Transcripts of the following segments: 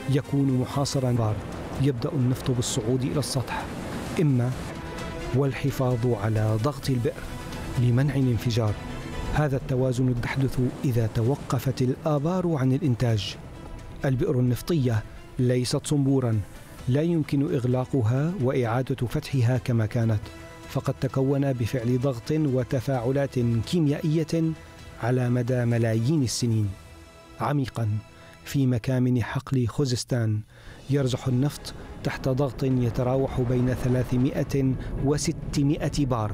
يكون محاصرا بار، يبدأ النفط بالصعود إلى السطح، إما والحفاظ على ضغط البئر لمنع الانفجار. هذا التوازن يحدث إذا توقفت الآبار عن الإنتاج. البئر النفطية ليست صنبورا، لا يمكن إغلاقها وإعادة فتحها كما كانت، فقد تكون بفعل ضغط وتفاعلات كيميائية على مدى ملايين السنين. عميقا في مكامن حقل خوزستان يرجح النفط تحت ضغط يتراوح بين 300 و600 بار.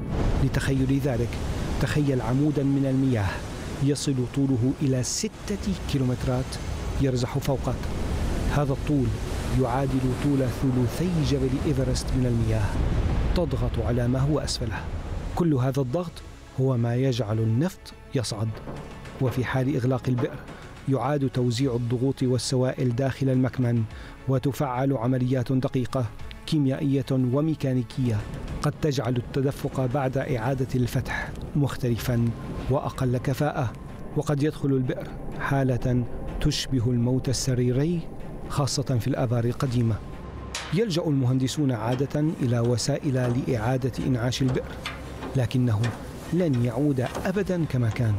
لتخيل ذلك، تخيل عمودا من المياه يصل طوله إلى 6 كيلومترات يرزح فوقك. هذا الطول يعادل طول ثلثي جبل إيفرست من المياه، تضغط على ما هو أسفله. كل هذا الضغط هو ما يجعل النفط يصعد. وفي حال إغلاق البئر يعاد توزيع الضغوط والسوائل داخل المكمن، وتفعل عمليات دقيقة كيميائية وميكانيكية قد تجعل التدفق بعد إعادة الفتح مختلفا وأقل كفاءة. وقد يدخل البئر حالة تشبه الموت السريري، خاصة في الآبار القديمة. يلجأ المهندسون عادة إلى وسائل لإعادة إنعاش البئر، لكنه لن يعود أبدا كما كان.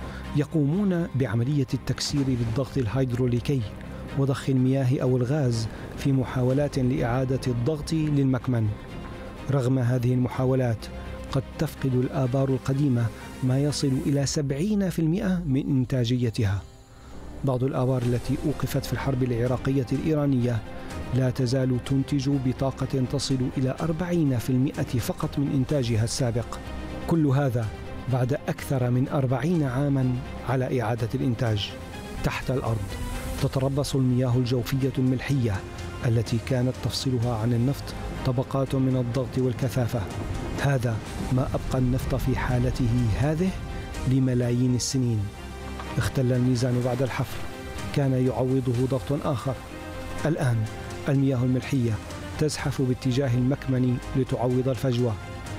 يقومون بعملية التكسير للضغط الهيدروليكي وضخ المياه أو الغاز في محاولات لإعادة الضغط للمكمن. رغم هذه المحاولات قد تفقد الآبار القديمة ما يصل إلى 70% من إنتاجيتها. بعض الآبار التي أوقفت في الحرب العراقية الإيرانية لا تزال تنتج بطاقة تصل إلى 40% فقط من إنتاجها السابق. كل هذا بعد أكثر من 40 عاما على إعادة الإنتاج. تحت الأرض تتربص المياه الجوفية الملحية التي كانت تفصلها عن النفط طبقات من الضغط والكثافة. هذا ما أبقى النفط في حالته هذه لملايين السنين. اختل الميزان بعد الحفر، كان يعوضه ضغط آخر. الآن المياه الملحية تزحف باتجاه المكمن لتعوض الفجوة.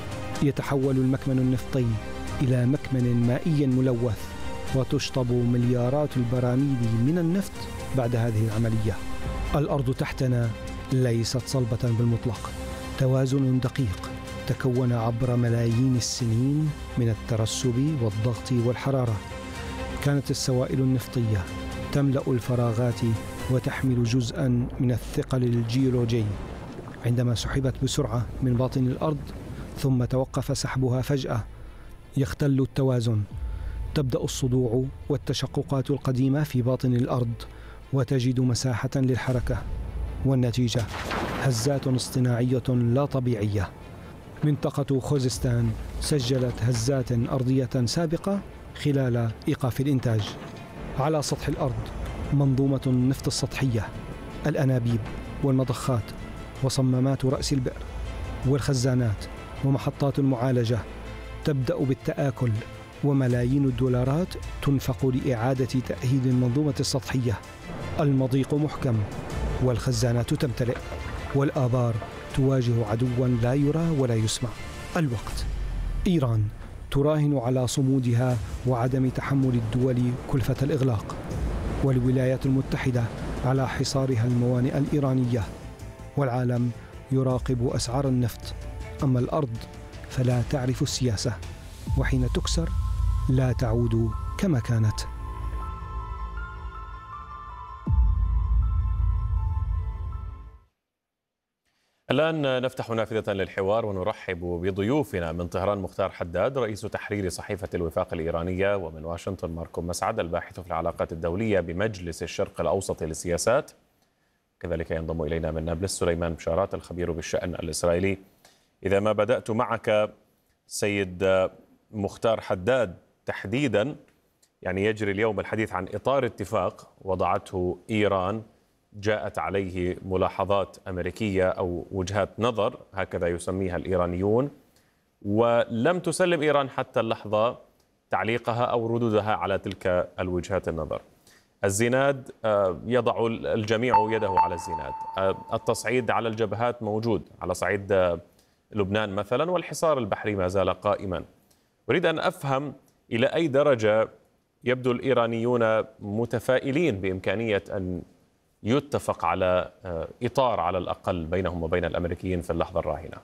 يتحول المكمن النفطي إلى مكمن مائي ملوث، وتشطب مليارات البراميل من النفط بعد هذه العملية. الأرض تحتنا ليست صلبة بالمطلق، توازن دقيق تكون عبر ملايين السنين من الترسب والضغط والحرارة. كانت السوائل النفطية تملأ الفراغات وتحمل جزءا من الثقل الجيولوجي. عندما سحبت بسرعة من باطن الأرض ثم توقف سحبها فجأة، يختل التوازن. تبدأ الصدوع والتشققات القديمة في باطن الأرض، وتجد مساحة للحركة، والنتيجة هزات اصطناعية لا طبيعية. منطقة خوزستان سجلت هزات أرضية سابقة خلال إيقاف الإنتاج. على سطح الأرض منظومة النفط السطحية، الأنابيب والمضخات وصمامات رأس البئر والخزانات ومحطات المعالجة تبدأ بالتآكل، وملايين الدولارات تنفق لإعادة تأهيل المنظومة السطحية. المضيق محكم والخزانات تمتلئ، والآبار تواجه عدوا لا يرى ولا يسمع. الوقت. إيران تراهن على صمودها وعدم تحمل الدول كلفة الإغلاق، والولايات المتحدة على حصارها الموانئ الإيرانية، والعالم يراقب أسعار النفط. أما الأرض فلا تعرف السياسة، وحين تكسر لا تعود كما كانت. الآن نفتح نافذة للحوار ونرحب بضيوفنا. من طهران مختار حداد رئيس تحرير صحيفة الوفاق الإيرانية، ومن واشنطن ماركو مسعد الباحث في العلاقات الدولية بمجلس الشرق الأوسط للسياسات. كذلك ينضم إلينا من نابلس سليمان بشارات الخبير بالشأن الإسرائيلي. إذا ما بدأت معك سيد مختار حداد تحديدا، يعني يجري اليوم الحديث عن إطار اتفاق وضعته إيران جاءت عليه ملاحظات أمريكية أو وجهات نظر هكذا يسميها الإيرانيون، ولم تسلم إيران حتى اللحظة تعليقها أو ردودها على تلك الوجهات النظر. الزناد يضع الجميع يده على الزناد، التصعيد على الجبهات موجود على صعيد لبنان مثلا، والحصار البحري ما زال قائما. أريد أن أفهم إلى أي درجة يبدو الإيرانيون متفائلين بإمكانية أن يتفق على إطار على الأقل بينهم وبين الأمريكيين في اللحظة الراهنة؟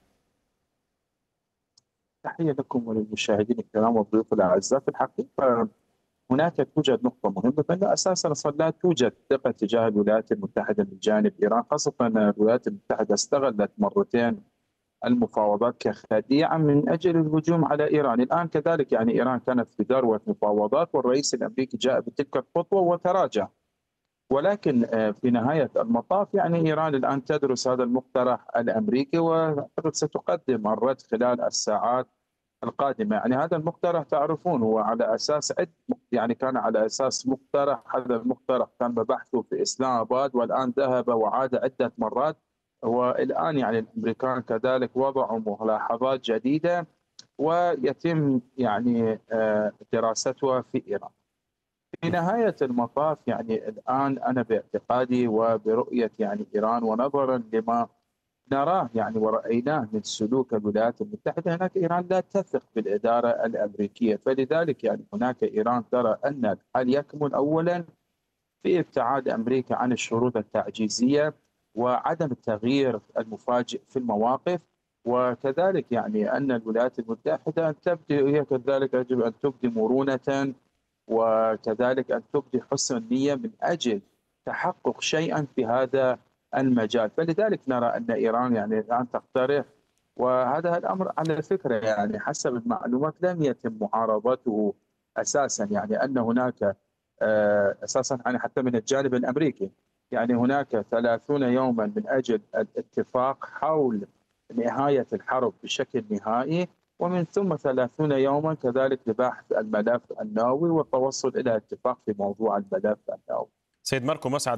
تحية لكم وللمشاهدين الكرام والضيوف الأعزاء. في الحقيقة هناك توجد نقطة مهمة، بأن أساسا أصلا لا توجد ثقة تجاه الولايات المتحدة من جانب إيران، خاصة أن الولايات المتحدة استغلت مرتين المفاوضات كخديعة من أجل الهجوم على إيران. الآن كذلك يعني إيران كانت في ذروة مفاوضات، والرئيس الأمريكي جاء بتلك الخطوة وتراجع. ولكن في نهاية المطاف يعني إيران الآن تدرس هذا المقترح الأمريكي، وأعتقد ستقدم الرد خلال الساعات القادمة. يعني هذا المقترح تعرفون هو على أساس يعني كان على أساس مقترح، هذا المقترح تم بحثه في إسلام آباد، والآن ذهب وعاد عدة مرات، والآن يعني الأمريكان كذلك وضعوا ملاحظات جديدة ويتم يعني دراستها في إيران. في نهاية المطاف يعني الآن أنا باعتقادي وبرؤية يعني إيران، ونظرا لما نراه يعني ورأيناه من سلوك الولايات المتحدة، هناك إيران لا تثق بالإدارة الأمريكية، فلذلك يعني هناك إيران ترى أن الحل يكمن أولا في ابتعاد أمريكا عن الشروط التعجيزية وعدم التغيير المفاجئ في المواقف، وكذلك يعني أن الولايات المتحدة أن تبدي هي كذلك يجب أن تبدي مرونة، وكذلك أن تبدي حسن النية من أجل تحقق شيئا في هذا المجال. فلذلك نرى أن إيران يعني الآن تقترح، وهذا الأمر على فكرة يعني حسب المعلومات لم يتم معارضته أساسا، يعني أن هناك أساسا يعني حتى من الجانب الأمريكي يعني هناك 30 يوما من أجل الاتفاق حول نهاية الحرب بشكل نهائي، ومن ثم 30 يوما كذلك لبحث الملف النووي والتوصل إلى اتفاق في موضوع الملف النووي. سيد ماركو مسعد،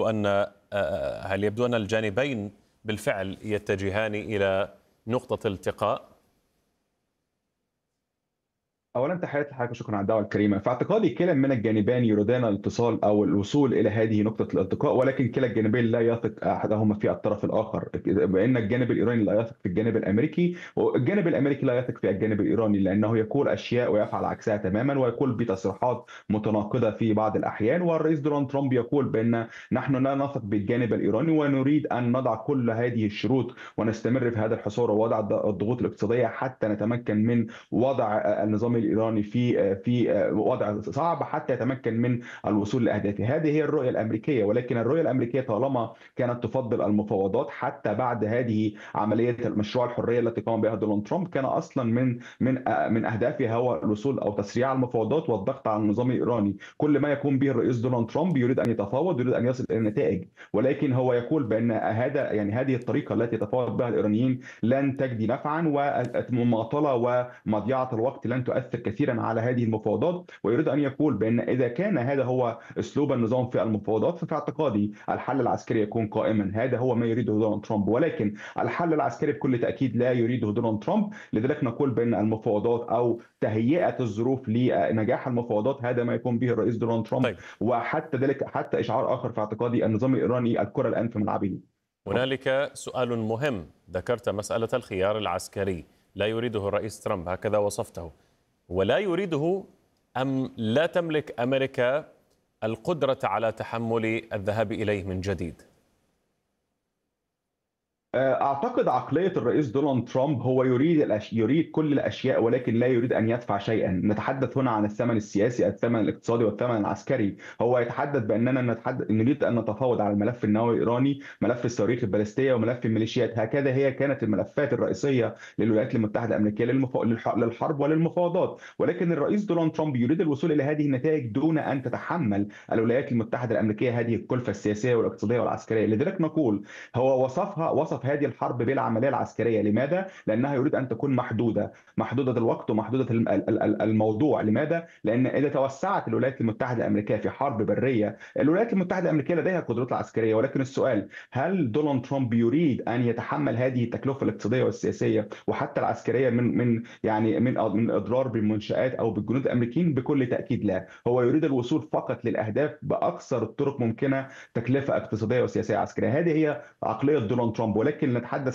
هل يبدو أن الجانبين بالفعل يتجهان إلى نقطة التقاء؟ اولا تحياتي لحضرتك وشكرا على الدعوه الكريمه. في اعتقادي كلا من الجانبين يريدان الاتصال او الوصول الى هذه نقطه الالتقاء، ولكن كلا الجانبين لا يثق احدهما في الطرف الاخر، بان الجانب الايراني لا يثق في الجانب الامريكي، والجانب الامريكي لا يثق في الجانب الايراني، لانه يقول اشياء ويفعل عكسها تماما، ويقول بتصريحات متناقضه في بعض الاحيان. والرئيس دونالد ترامب يقول بان نحن لا نثق بالجانب الايراني ونريد ان نضع كل هذه الشروط ونستمر في هذا الحصار ووضع الضغوط الاقتصاديه حتى نتمكن من وضع النظام الايراني في وضع صعب حتى يتمكن من الوصول لاهدافه. هذه هي الرؤيه الامريكيه، ولكن الرؤيه الامريكيه طالما كانت تفضل المفاوضات حتى بعد هذه عمليه المشروع الحريه التي قام بها دونالد ترامب، كان اصلا من اهدافها هو الوصول او تسريع المفاوضات والضغط على النظام الايراني. كل ما يقوم به الرئيس دونالد ترامب يريد ان يتفاوض، يريد ان يصل الى نتائج، ولكن هو يقول بان هذه الطريقه التي يتفاوض بها الايرانيين لن تجدي نفعا، والمماطله ومضيعه الوقت لن تؤثر كثيرا على هذه المفاوضات. ويريد ان يقول بان اذا كان هذا هو اسلوب النظام في المفاوضات، ففي اعتقادي الحل العسكري يكون قائما. هذا هو ما يريده دونالد ترامب، ولكن الحل العسكري بكل تاكيد لا يريده دونالد ترامب. لذلك نقول بان المفاوضات او تهيئه الظروف لنجاح المفاوضات هذا ما يقوم به الرئيس دونالد ترامب. طيب. وحتى ذلك حتى اشعار اخر في اعتقادي النظام الايراني الكره الان في ملعبه. هنالك سؤال مهم، ذكرت مسألة الخيار العسكري لا يريده الرئيس ترامب، هكذا وصفته، ولا يريده أم لا تملك أمريكا القدرة على تحمل الذهاب إليه من جديد؟ اعتقد عقليه الرئيس دونالد ترامب هو يريد كل الاشياء، ولكن لا يريد ان يدفع شيئا. نتحدث هنا عن الثمن السياسي، الثمن الاقتصادي والثمن العسكري. هو يتحدث باننا نريد ان نتفاوض على الملف النووي الايراني، ملف الصواريخ البالستيه، وملف الميليشيات. هكذا هي كانت الملفات الرئيسيه للولايات المتحده الامريكيه للحرب وللمفاوضات. ولكن الرئيس دونالد ترامب يريد الوصول الى هذه النتائج دون ان تتحمل الولايات المتحده الامريكيه هذه الكلفه السياسيه والاقتصاديه والعسكريه. لذلك نقول هو وصف هذه الحرب بالعمليه العسكريه. لماذا؟ لانها يريد ان تكون محدوده الوقت ومحدوده الموضوع. لماذا؟ لان اذا توسعت الولايات المتحده الامريكيه في حرب بريه، الولايات المتحده الامريكيه لديها قدرات العسكريه، ولكن السؤال هل دونالد ترامب يريد ان يتحمل هذه التكلفه الاقتصاديه والسياسيه وحتى العسكريه من اضرار بالمنشات او بالجنود الامريكيين؟ بكل تاكيد لا. هو يريد الوصول فقط للاهداف باقصر الطرق ممكنه، تكلفه اقتصاديه وسياسيه عسكريه. هذه هي عقليه دونالد ترامب. ولكن نتحدث